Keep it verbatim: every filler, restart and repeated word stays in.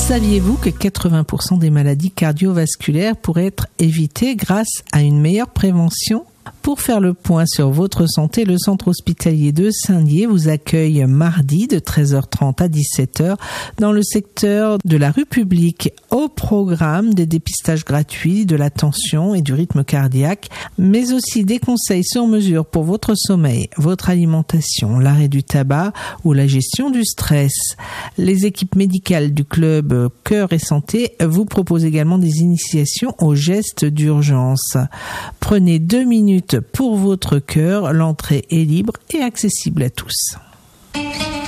Saviez-vous que quatre-vingts pour cent des maladies cardiovasculaires pourraient être évitées grâce à une meilleure prévention ? Pour faire le point sur votre santé, le centre hospitalier de Saint-Dié vous accueille mardi de treize heures trente à dix-sept heures dans le secteur de la rue Publique. Au programme des dépistages gratuits de la tension et du rythme cardiaque, mais aussi des conseils sur mesure pour votre sommeil, votre alimentation, l'arrêt du tabac ou la gestion du stress. Les équipes médicales du club Cœur et Santé vous proposent également des initiations aux gestes d'urgence. Prenez deux minutes pour votre cœur, l'entrée est libre et accessible à tous.